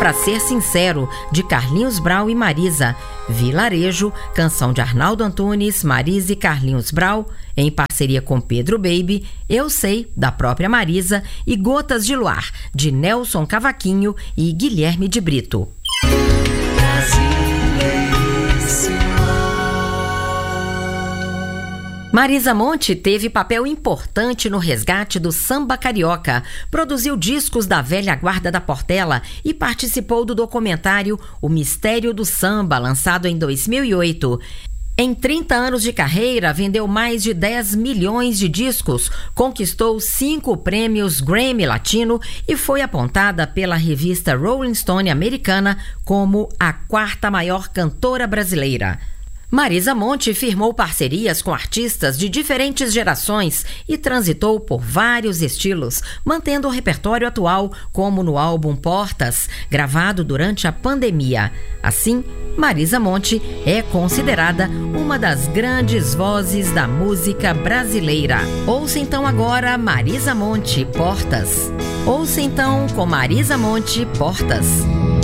Pra Ser Sincero, de Carlinhos Brau e Marisa. Vilarejo, canção de Arnaldo Antunes, Marisa e Carlinhos Brau, em parceria com Pedro Baby. Eu Sei, da própria Marisa. E Gotas de Luar, de Nelson Cavaquinho e Guilherme de Brito. Marisa Monte teve papel importante no resgate do samba carioca, produziu discos da velha guarda da Portela e participou do documentário O Mistério do Samba, lançado em 2008. Em 30 anos de carreira, vendeu mais de 10 milhões de discos, conquistou 5 prêmios Grammy Latino e foi apontada pela revista Rolling Stone americana como a 4ª maior cantora brasileira. Marisa Monte firmou parcerias com artistas de diferentes gerações e transitou por vários estilos, mantendo o repertório atual, como no álbum Portas, gravado durante a pandemia. Assim, Marisa Monte é considerada uma das grandes vozes da música brasileira. Ouça então agora Marisa Monte, Portas. Ouça então com Marisa Monte, Portas.